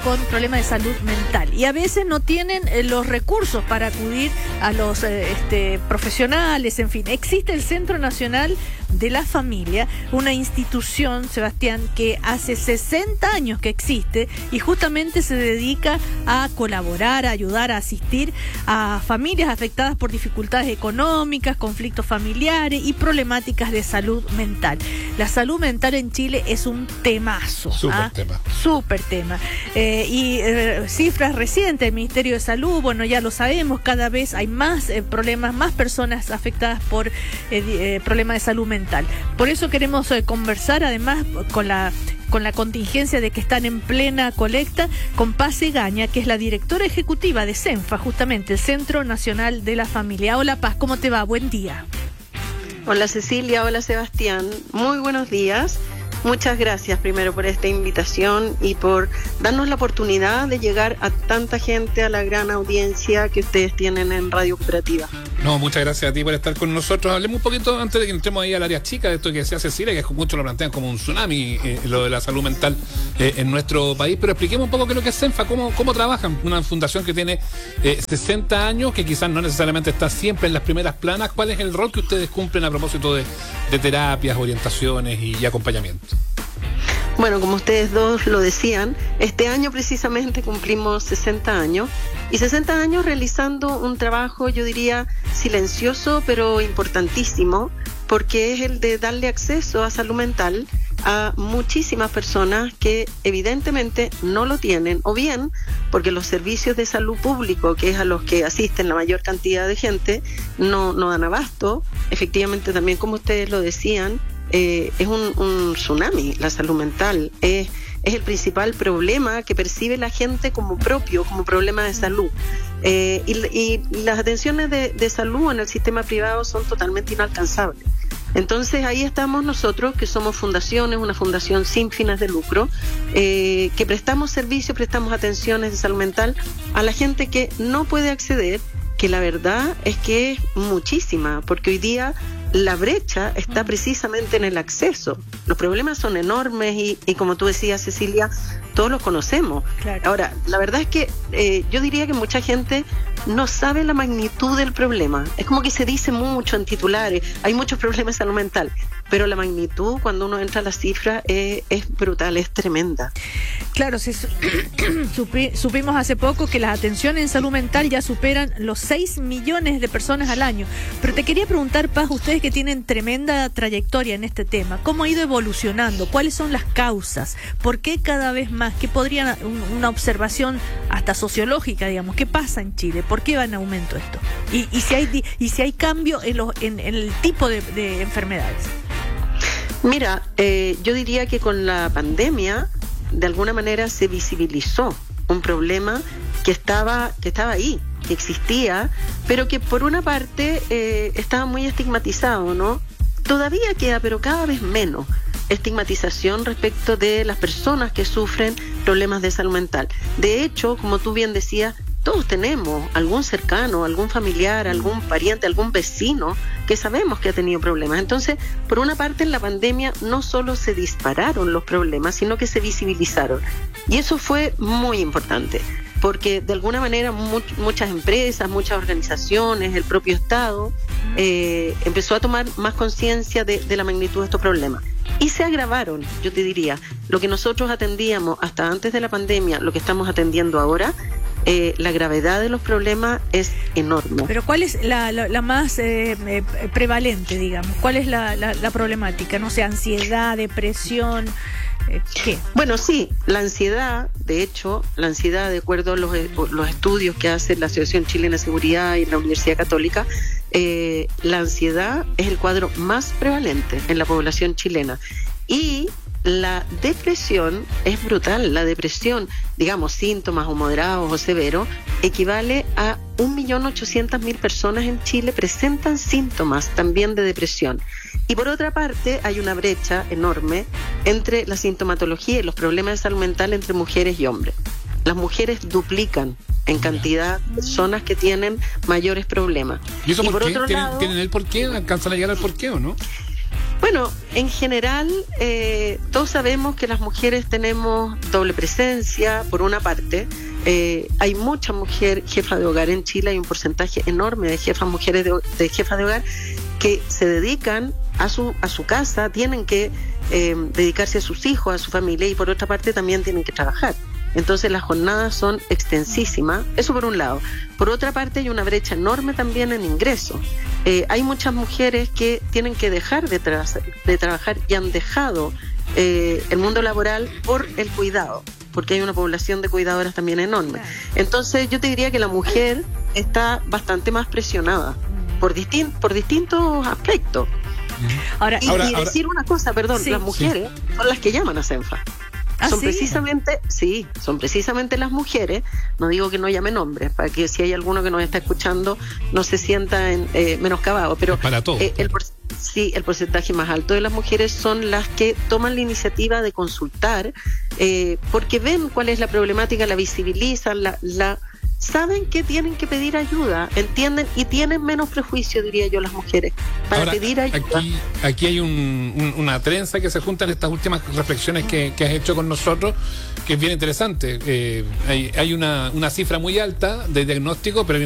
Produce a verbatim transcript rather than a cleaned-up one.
con problemas de salud mental y a veces no tienen eh, los recursos para acudir a los eh, este, profesionales, en fin. Existe el Centro Nacional de la Familia, una institución, Sebastián, que hace sesenta años que existe y justamente se dedica a colaborar, a ayudar, a asistir a familias afectadas por dificultades económicas, conflictos familiares y problemáticas de salud mental. La salud mental en Chile es un temazo. Súper ¿ah? tema. Súper tema. Eh, y eh, cifras recientes del Ministerio de Salud, bueno, ya lo sabemos, cada vez hay más eh, problemas, más personas afectadas por eh, eh, problemas de salud mental. Por eso queremos eh, conversar, además, con la con la contingencia de que están en plena colecta, con Paz Egaña, que es la directora ejecutiva de CENFA, justamente, el Centro Nacional de la Familia. Hola Paz, ¿cómo te va? Buen día. Hola Cecilia, hola Sebastián, muy buenos días. Muchas gracias primero por esta invitación y por darnos la oportunidad de llegar a tanta gente, a la gran audiencia que ustedes tienen en Radio Cooperativa. No, muchas gracias a ti por estar con nosotros. Hablemos un poquito antes de que entremos ahí al área chica de esto que decía Cecilia, que muchos lo plantean como un tsunami, eh, lo de la salud mental eh, en nuestro país, pero expliquemos un poco qué es lo que es CENFA, cómo, cómo trabajan. Una fundación que tiene eh, sesenta años, que quizás no necesariamente está siempre en las primeras planas. ¿Cuál es el rol que ustedes cumplen a propósito de, de terapias, orientaciones y, y acompañamiento? Bueno, como ustedes dos lo decían, este año precisamente cumplimos sesenta años y sesenta años realizando un trabajo, yo diría, silencioso pero importantísimo, porque es el de darle acceso a salud mental a muchísimas personas que evidentemente no lo tienen, o bien porque los servicios de salud público, que es a los que asisten la mayor cantidad de gente, no, no dan abasto. Efectivamente, también como ustedes lo decían, Eh, es un, un tsunami, la salud mental. Es, es el principal problema que percibe la gente como propio, como problema de salud. Eh, y, y las atenciones de, de salud en el sistema privado son totalmente inalcanzables. Entonces ahí estamos nosotros, que somos fundaciones, una fundación sin fines de lucro, eh, que prestamos servicios, prestamos atenciones de salud mental a la gente que no puede acceder, que la verdad es que es muchísima, porque hoy día la brecha está precisamente en el acceso. Los problemas son enormes y, y como tú decías, Cecilia, todos los conocemos. Claro. Ahora, la verdad es que eh, yo diría que mucha gente no sabe la magnitud del problema. Es como que se dice mucho en titulares, hay muchos problemas de salud mental, pero la magnitud, cuando uno entra a la cifra, es, es brutal, es tremenda. Claro, se, supi, supimos hace poco que las atenciones en salud mental ya superan los seis millones de personas al año. Pero te quería preguntar, Paz, ustedes que tienen tremenda trayectoria en este tema, ¿cómo ha ido evolucionando? ¿Cuáles son las causas? ¿Por qué cada vez más? ¿Qué podría, un, una observación hasta sociológica, digamos, qué pasa en Chile? ¿Por qué va en aumento esto? Y, y si hay y si hay cambio en, los, en, en el tipo de, de enfermedades. Mira, eh, yo diría que con la pandemia, de alguna manera se visibilizó un problema que estaba, que estaba ahí, que existía, pero que por una parte eh, estaba muy estigmatizado, ¿no? Todavía queda, pero cada vez menos estigmatización respecto de las personas que sufren problemas de salud mental. De hecho, como tú bien decías, todos tenemos algún cercano, algún familiar, algún pariente, algún vecino que sabemos que ha tenido problemas. Entonces, por una parte, en la pandemia no solo se dispararon los problemas, sino que se visibilizaron. Y eso fue muy importante, porque de alguna manera mu- muchas empresas, muchas organizaciones, el propio Estado, eh, empezó a tomar más conciencia de, de la magnitud de estos problemas. Y se agravaron, yo te diría, lo que nosotros atendíamos hasta antes de la pandemia, lo que estamos atendiendo ahora, Eh, la gravedad de los problemas es enorme. Pero ¿cuál es la, la, la más eh, eh, prevalente, digamos? ¿Cuál es la, la, la problemática? No sé, ansiedad, depresión, eh, ¿qué? Bueno, sí, la ansiedad, de hecho, la ansiedad, de acuerdo a los, los estudios que hace la Asociación Chilena de Seguridad y la Universidad Católica, eh, la ansiedad es el cuadro más prevalente en la población chilena. Y la depresión es brutal. La depresión, digamos, síntomas o moderados o severos, equivale a un millón ochocientas mil personas en Chile presentan síntomas también de depresión. Y por otra parte, hay una brecha enorme entre la sintomatología y los problemas de salud mental entre mujeres y hombres. Las mujeres duplican en cantidad de personas que tienen mayores problemas. ¿Y eso y por, por qué? otro ¿Tienen, lado, ¿Tienen el por qué? ¿Alcanzan a llegar al por qué o no? Bueno, en general, eh, todos sabemos que las mujeres tenemos doble presencia, por una parte. Eh, hay mucha mujer jefa de hogar en Chile, hay un porcentaje enorme de jefas mujeres de, de jefas de hogar que se dedican a su a su casa, tienen que eh, dedicarse a sus hijos, a su familia, y por otra parte también tienen que trabajar. Entonces las jornadas son extensísimas, eso por un lado. Por otra parte hay una brecha enorme también en ingresos. Eh, hay muchas mujeres que tienen que dejar de, tra- de trabajar y han dejado eh, el mundo laboral por el cuidado, porque hay una población de cuidadoras también enorme. Entonces yo te diría que la mujer está bastante más presionada por, distin- por distintos aspectos. Ahora, Y, ahora, y ahora, decir una cosa, perdón, sí, las mujeres sí. son las que llaman a CENFA. ¿Ah, son sí? precisamente, sí, son precisamente las mujeres, no digo que no llamen hombres, para que si hay alguno que nos está escuchando no se sienta en, eh, menoscabado, pero para todos. Eh, el por, sí, el porcentaje más alto de las mujeres son las que toman la iniciativa de consultar, eh, porque ven cuál es la problemática, la visibilizan, la, la saben que tienen que pedir ayuda, entienden y tienen menos prejuicio, diría yo, las mujeres, para Ahora, pedir ayuda. Aquí, aquí hay un, un, una trenza que se junta en estas últimas reflexiones que, que has hecho con nosotros, que es bien interesante. Eh, hay hay una, una cifra muy alta de diagnóstico, pero